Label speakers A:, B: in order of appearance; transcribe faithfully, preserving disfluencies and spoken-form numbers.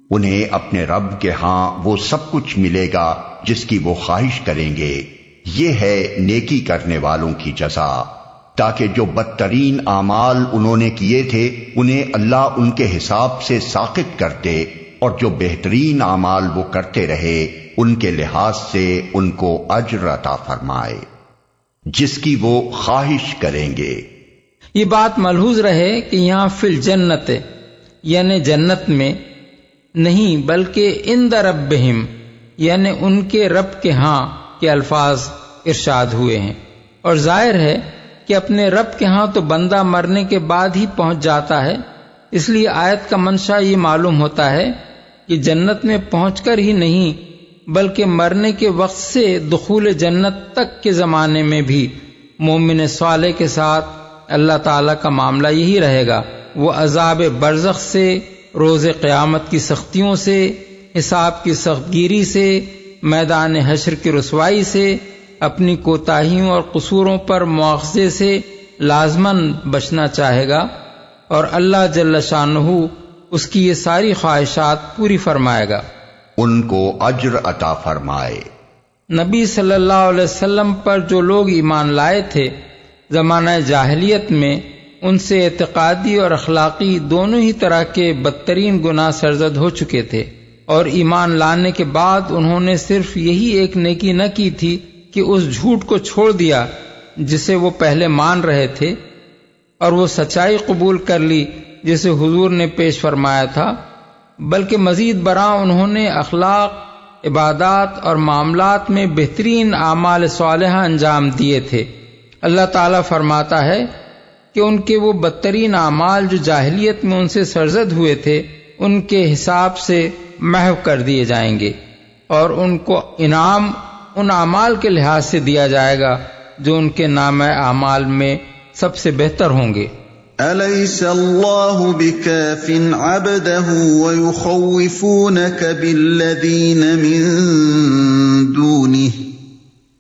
A: انہیں اپنے رب کے ہاں وہ سب کچھ ملے گا جس کی وہ خواہش کریں گے، یہ ہے نیکی کرنے والوں کی جزا، تاکہ جو بدترین اعمال انہوں نے کیے تھے انہیں اللہ ان کے حساب سے ساقط کر دے، اور جو بہترین اعمال وہ کرتے رہے ان کے لحاظ سے ان کو اجر عطا فرمائے جس کی وہ خواہش کریں گے۔
B: یہ بات ملحوظ رہے کہ یہاں فی الجنت یعنی جنت میں نہیں بلکہ عند ربہم یعنی ان کے رب کے ہاں کے الفاظ ارشاد ہوئے ہیں، اور ظاہر ہے کہ اپنے رب کے ہاں تو بندہ مرنے کے بعد ہی پہنچ جاتا ہے، اس لیے آیت کا منشا یہ معلوم ہوتا ہے کہ جنت میں پہنچ کر ہی نہیں بلکہ مرنے کے وقت سے دخول جنت تک کے زمانے میں بھی مومن صالح کے ساتھ اللہ تعالیٰ کا معاملہ یہی رہے گا۔ وہ عذاب برزخ سے، روز قیامت کی سختیوں سے، حساب کی سخت گیری سے، میدان حشر کی رسوائی سے، اپنی کوتاہیوں اور قصوروں پر مواخذے سے لازماً بچنا چاہے گا، اور اللہ جل شانہ اس کی یہ ساری خواہشات پوری فرمائے گا،
A: ان کو اجر عطا فرمائے۔
B: نبی صلی اللہ علیہ وسلم پر جو لوگ ایمان لائے تھے زمانہ جاہلیت میں، ان سے اعتقادی اور اخلاقی دونوں ہی طرح کے بدترین گناہ سرزد ہو چکے تھے، اور ایمان لانے کے بعد انہوں نے صرف یہی ایک نیکی نہ کی تھی کہ اس جھوٹ کو چھوڑ دیا جسے وہ پہلے مان رہے تھے، اور وہ سچائی قبول کر لی جسے حضور نے پیش فرمایا تھا، بلکہ مزید برآں انہوں نے اخلاق، عبادات اور معاملات میں بہترین اعمال صالحہ انجام دیے تھے۔ اللہ تعالیٰ فرماتا ہے کہ ان کے وہ بدترین اعمال جو جاہلیت میں ان سے سرزد ہوئے تھے ان کے حساب سے محو کر دیے جائیں گے، اور ان کو انعام ان اعمال کے لحاظ سے دیا جائے گا جو ان کے نامہ اعمال میں سب سے بہتر ہوں گے۔
C: أَلَيْسَ اللَّهُ بِكَافٍ عَبْدَهُ وَيُخَوِّفُونَكَ بِالَّذِينَ مِن دُونِهِ